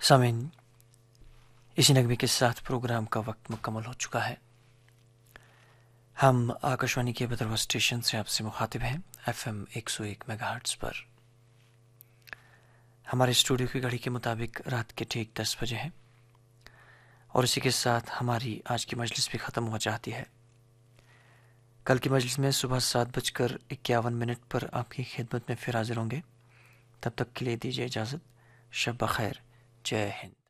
सामीन, इसी नगमे के साथ प्रोग्राम का वक्त मुकम्मल हो चुका है। हम आकाशवाणी के बदरवा स्टेशन से आपसे मुखातिब हैं FM 101 मेगाहर्ट्ज़ पर। हमारे स्टूडियो की घड़ी के मुताबिक रात के ठीक 10 बजे हैं और इसी के साथ हमारी आज की मजलिस भी ख़त्म हो जाती है। कल की मजलिस में सुबह 7:51 पर आपकी खिदमत में फिर हाजिर होंगे। तब तक के लिए दीजिए इजाज़त। शब बख़ैर। जय हिंद।